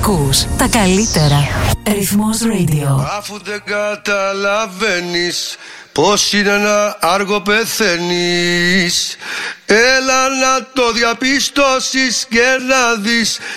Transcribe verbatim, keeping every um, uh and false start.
Ακούς τα καλύτερα. Ρυθμός Radio. Αφού δεν καταλαβαίνεις πως είναι να άργο πεθαίνεις, έλα να το διαπιστώσεις και να δεις